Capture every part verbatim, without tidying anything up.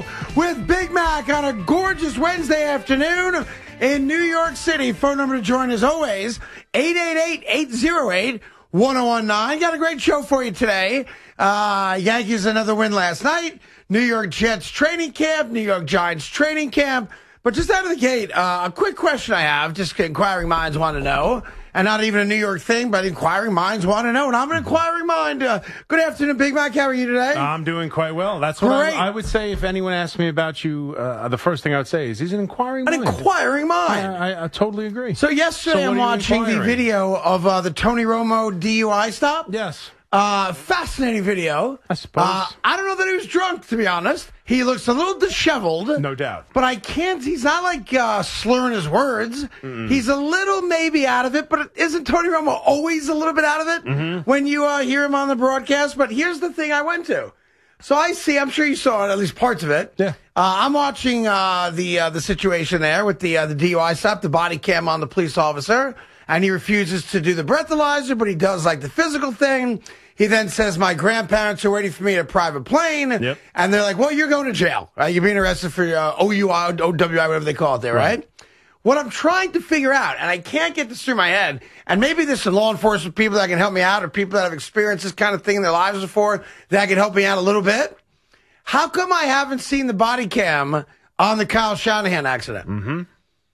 Show with Big Mac on a gorgeous Wednesday afternoon in New York City. Phone number to join as always, eight eight eight, eight oh eight, one oh one nine. Got a great show for you today. Uh, Yankees another win last night. New York Jets training camp, New York Giants training camp. But just out of the gate, uh, a quick question I have, just inquiring minds want to know, and not even a New York thing, but inquiring minds want to know, and I'm an inquiring mind. Uh, good afternoon, Big Mac. How are you today? I'm doing quite well. That's what I, I would say if anyone asked me about you. Uh, the first thing I would say is he's an inquiring an mind. An inquiring mind. I, I, I totally agree. So yesterday so I'm watching the video of uh, the Tony Romo D U I stop. Yes. Uh, fascinating video. I suppose. Uh, I don't know that he was drunk, to be honest. He looks a little disheveled. No doubt. But I can't, he's not like uh, slurring his words. Mm-mm. He's a little maybe out of it, but isn't Tony Romo always a little bit out of it mm-hmm. when you uh, hear him on the broadcast? But here's the thing I went to. So I see, I'm sure you saw it, at least parts of it. Yeah. Uh, I'm watching uh, the uh, the situation there with the uh, the D U I stop, the body cam on the police officer, and he refuses to do the breathalyzer, but he does like the physical thing. He then says, my grandparents are waiting for me in a private plane. Yep. And they're like, well, you're going to jail. Right? You're being arrested for uh, O U I, O W I, whatever they call it there, right. right? What I'm trying to figure out, and I can't get this through my head, and maybe there's some law enforcement people that can help me out or people that have experienced this kind of thing in their lives before that can help me out a little bit. How come I haven't seen the body cam on the Kyle Shanahan accident? Mm-hmm.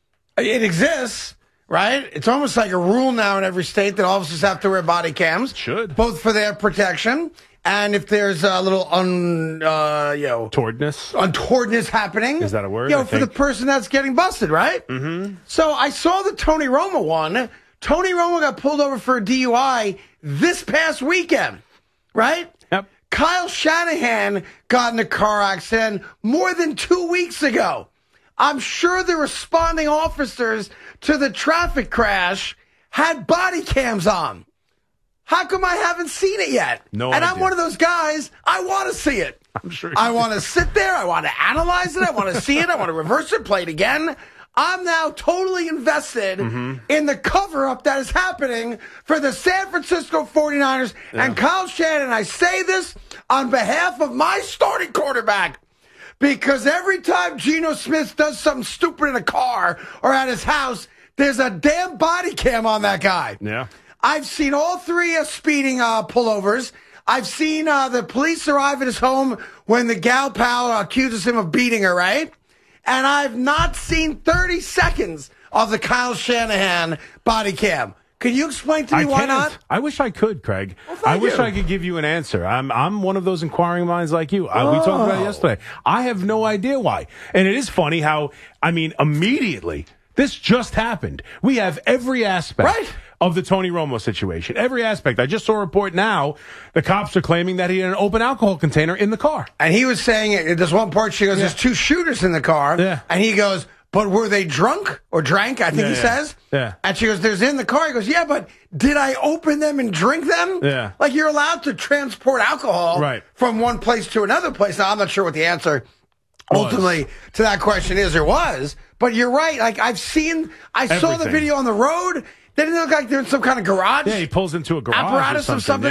It exists. Right? It's almost like a rule now in every state that officers have to wear body cams. Should. Both for their protection and if there's a little un, uh, you know. Towardness. Untowardness happening. Is that a word? You know, I for think. the person that's getting busted, right? Mm-hmm. So I saw the Tony Romo one. Tony Romo got pulled over for a D U I this past weekend. Right? Yep. Kyle Shanahan got in a car accident more than two weeks ago. I'm sure the responding officers to the traffic crash had body cams on. How come I haven't seen it yet? No And idea. I'm one of those guys, I want to see it. I'm sure. I want to sit there. I want to analyze it. I want to see it. I want to reverse it, play it again. I'm now totally invested mm-hmm. in the cover-up that is happening for the San Francisco forty-niners. Yeah. And Kyle Shanahan, I say this on behalf of my starting quarterback. Because every time Geno Smith does something stupid in a car or at his house, there's a damn body cam on that guy. Yeah. I've seen all three uh, speeding uh, pullovers. I've seen uh, the police arrive at his home when the gal pal accuses him of beating her, right? And I've not seen thirty seconds of the Kyle Shanahan body cam. Can you explain to me I why can't. not? I wish I could, Craig. Well, I wish you. I could give you an answer. I'm I'm one of those inquiring minds like you. Oh. We talked about it yesterday. I have no idea why. And it is funny how, I mean, immediately, this just happened. We have every aspect right. of the Tony Romo situation. Every aspect. I just saw a report now. The cops are claiming that he had an open alcohol container in the car. And he was saying, there's one part, she goes, yeah. there's two shooters in the car. Yeah. And he goes, but were they drunk or drank? I think yeah, he yeah. says. Yeah. And she goes, there's in the car. He goes, yeah, but did I open them and drink them? Yeah. Like you're allowed to transport alcohol right. from one place to another place. Now, I'm not sure what the answer was. ultimately to that question is or was. But you're right. Like I've seen, I Everything. saw the video on the road. Didn't it look like they're in some kind of garage? Yeah, he pulls into a garage apparatus or something. of something.